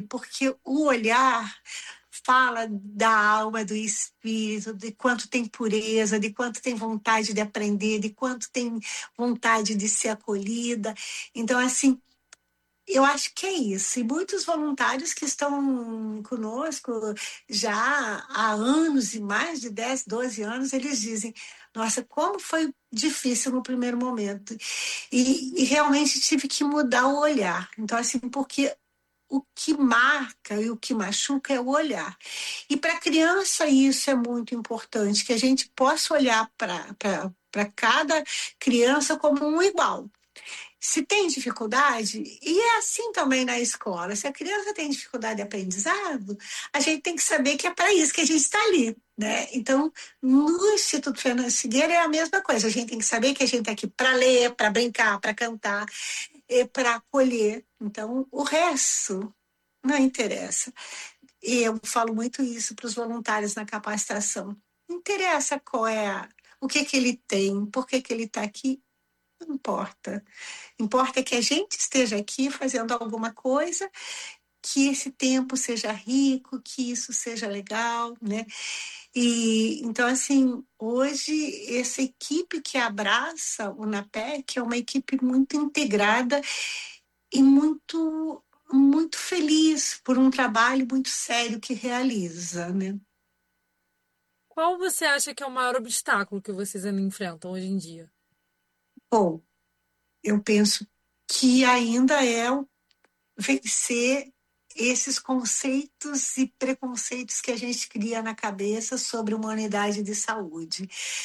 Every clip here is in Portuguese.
porque o olhar fala da alma, do espírito, de quanto tem pureza, de quanto tem vontade de aprender, de quanto tem vontade de ser acolhida. Então, assim, eu acho que é isso. E muitos voluntários que estão conosco já há anos, e mais de 10, 12 anos, eles dizem: nossa, como foi difícil no primeiro momento. E realmente tive que mudar o olhar. Então, assim, porque o que marca e o que machuca é o olhar. E para a criança isso é muito importante, que a gente possa olhar para cada criança como um igual. Se tem dificuldade, e é assim também na escola, se a criança tem dificuldade de aprendizado, a gente tem que saber que é para isso que a gente está ali, né? Então, no Instituto Fernando Figueira é a mesma coisa, a gente tem que saber que a gente está aqui para ler, para brincar, para cantar, para acolher. Então, o resto não interessa. E eu falo muito isso para os voluntários na capacitação. Não interessa o que que ele tem, por que que ele está aqui, não importa. Importa que a gente esteja aqui fazendo alguma coisa, que esse tempo seja rico, que isso seja legal, né? E então, assim, hoje essa equipe que abraça o NAPEC é uma equipe muito integrada e muito feliz por um trabalho muito sério que realiza, né? Qual você acha que é o maior obstáculo que vocês ainda enfrentam hoje em dia? Bom, eu penso que ainda é vencer esses conceitos e preconceitos que a gente cria na cabeça sobre uma unidade de saúde.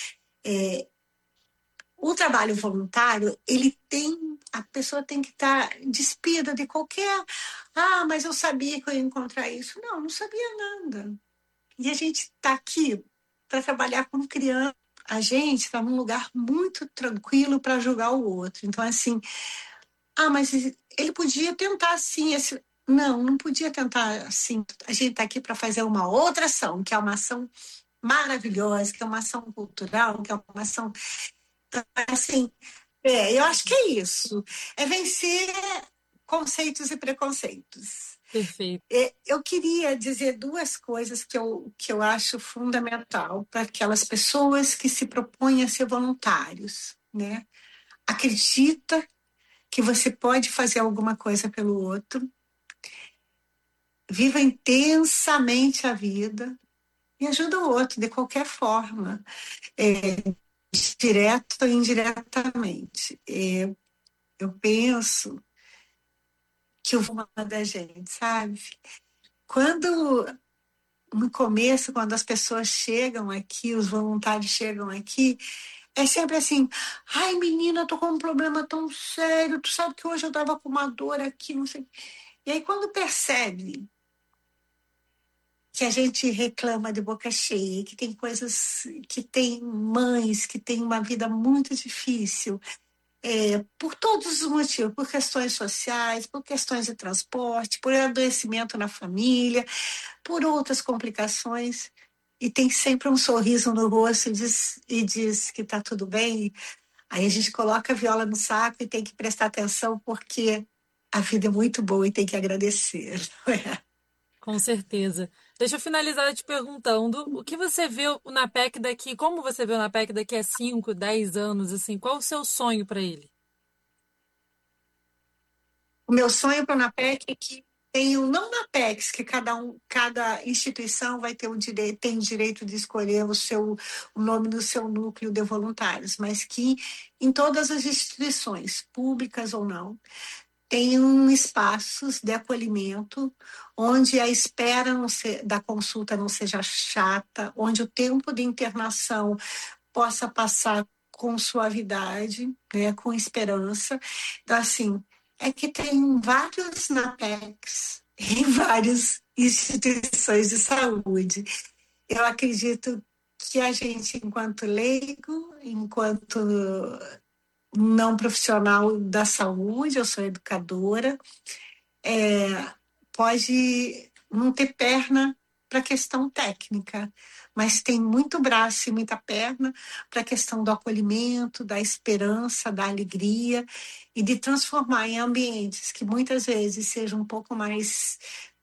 O trabalho voluntário, a pessoa tem que estar despida de qualquer, mas eu sabia que eu ia encontrar isso. Não, não sabia nada. E a gente está aqui para trabalhar com criança. A gente está num lugar muito tranquilo para julgar o outro. Então, assim, mas ele podia tentar assim. Não, não podia tentar assim. A gente está aqui para fazer uma outra ação, que é uma ação maravilhosa, que é uma ação cultural, que é uma ação. Assim, eu acho que é isso. É vencer conceitos e preconceitos. Perfeito. Eu queria dizer duas coisas que eu acho fundamental para aquelas pessoas que se propõem a ser voluntários, né? Acredita que você pode fazer alguma coisa pelo outro, viva intensamente a vida e ajuda o outro de qualquer forma, direto ou indiretamente. Eu penso que uma da gente, sabe? Quando no começo, quando as pessoas chegam aqui, os voluntários chegam aqui, é sempre assim: ai, menina, tô com um problema tão sério, tu sabe que hoje eu tava com uma dor aqui, não sei. E aí, quando percebe que a gente reclama de boca cheia, que tem coisas, que tem mães que têm uma vida muito difícil, por todos os motivos, por questões sociais, por questões de transporte, por adoecimento na família, por outras complicações, e tem sempre um sorriso no rosto e diz que está tudo bem. Aí a gente coloca a viola no saco e tem que prestar atenção, porque a vida é muito boa e tem que agradecer. Não é? Com certeza. Deixa eu finalizar te perguntando o que você vê na PEC daqui, como você vê o NAPEC daqui a 5, 10 anos, assim, qual o seu sonho para ele? O meu sonho para a NAPEC é que tenham, não na PECs, que cada instituição vai ter tem o direito de escolher o nome do seu núcleo de voluntários, mas que em todas as instituições, públicas ou não, tenham espaços de acolhimento onde a espera da consulta não seja chata, onde o tempo de internação possa passar com suavidade, né, com esperança. Então, assim, é que tem vários NAPECs em várias instituições de saúde. Eu acredito que a gente, enquanto leigo, enquanto não profissional da saúde, eu sou educadora, pode não ter perna para a questão técnica, mas tem muito braço e muita perna para a questão do acolhimento, da esperança, da alegria e de transformar em ambientes que muitas vezes sejam um pouco mais